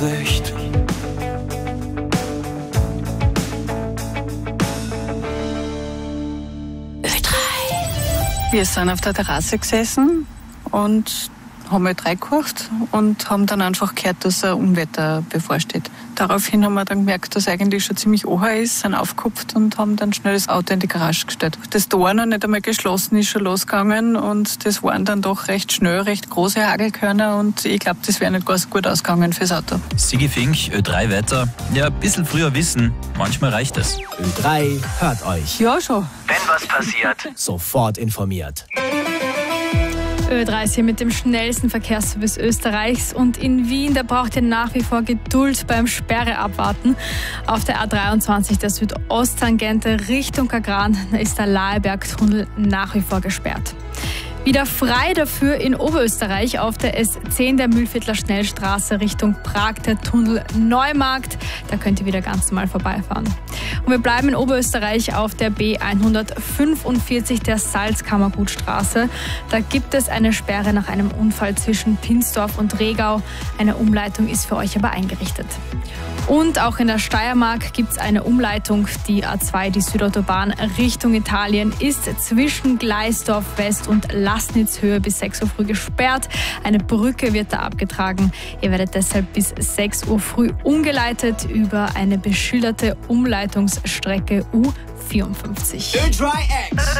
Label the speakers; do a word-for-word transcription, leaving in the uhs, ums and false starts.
Speaker 1: Licht.
Speaker 2: Wir sind auf der Terrasse gesessen und haben halt reingekocht und haben dann einfach gehört, dass ein Unwetter bevorsteht. Daraufhin haben wir dann gemerkt, dass eigentlich schon ziemlich oher ist, sind aufgekupft und haben dann schnell das Auto in die Garage gestellt. Das Tor noch nicht einmal geschlossen ist schon losgegangen und das waren dann doch recht schnell, recht große Hagelkörner und ich glaube, das wäre nicht ganz gut ausgegangen fürs Auto.
Speaker 3: Sigi Fink, Ö drei Wetter. Ja, ein bisschen früher wissen, manchmal reicht es.
Speaker 4: Ö drei hört euch.
Speaker 2: Ja, schon.
Speaker 1: Wenn was passiert,
Speaker 4: Sofort informiert.
Speaker 5: Ö drei ist hier mit dem schnellsten Verkehrsservice Österreichs und in Wien, da braucht ihr nach wie vor Geduld beim Sperreabwarten. Auf der A dreiundzwanzig der Südosttangente Richtung Kagran ist der Lahebergtunnel nach wie vor gesperrt. Wieder frei dafür in Oberösterreich auf der S zehn der Mühlviertler Schnellstraße Richtung Prag, der Tunnel Neumarkt. Da könnt ihr wieder ganz normal vorbeifahren. Und wir bleiben in Oberösterreich auf der B hundertfünfundvierzig der Salzkammergutstraße. Da gibt es eine Sperre nach einem Unfall zwischen Pinsdorf und Regau. Eine Umleitung ist für euch aber eingerichtet. Und auch in der Steiermark gibt es eine Umleitung. Die A zwei, die Südautobahn Richtung Italien, ist zwischen Gleisdorf West und Laßnitzhöhe bis sechs Uhr früh gesperrt. Eine Brücke wird da abgetragen. Ihr werdet deshalb bis sechs Uhr früh umgeleitet über eine beschilderte Umleitungsstrecke U vierundfünfzig.
Speaker 4: Ö drei X.